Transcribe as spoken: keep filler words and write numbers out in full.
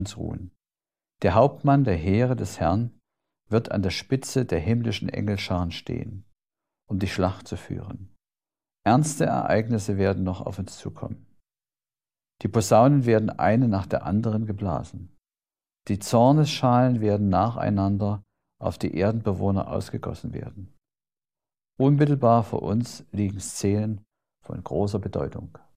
uns ruhen. Der Hauptmann der Heere des Herrn wird an der Spitze der himmlischen Engelscharen stehen, um die Schlacht zu führen. Ernste Ereignisse werden noch auf uns zukommen. Die Posaunen werden eine nach der anderen geblasen. Die Zornesschalen werden nacheinander auf die Erdenbewohner ausgegossen werden. Unmittelbar vor uns liegen Szenen von großer Bedeutung.